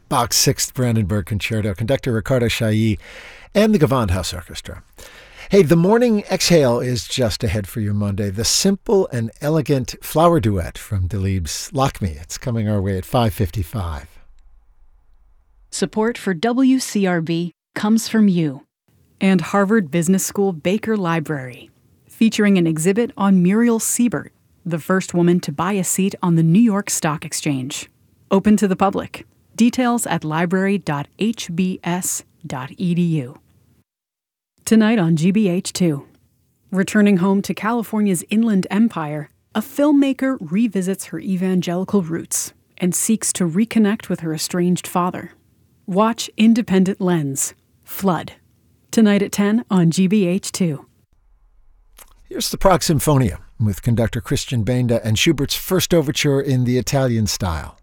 Bach's Sixth Brandenburg Concerto, conductor Riccardo Chailly, and the Gewandhaus Orchestra. Hey, the morning exhale is just ahead for you Monday. The simple and elegant flower duet from Delibes' Lakme. It's coming our way at 5:55. Support for WCRB comes from you and Harvard Business School Baker Library, featuring an exhibit on Muriel Siebert, the first woman to buy a seat on the New York Stock Exchange. Open to the public. Details at library.hbs.edu. Tonight on GBH2. Returning home to California's Inland Empire, a filmmaker revisits her evangelical roots and seeks to reconnect with her estranged father. Watch Independent Lens, Flood. Tonight at 10 on GBH2. Here's the Prague Symphonia with conductor Christian Benda and Schubert's first overture in the Italian style.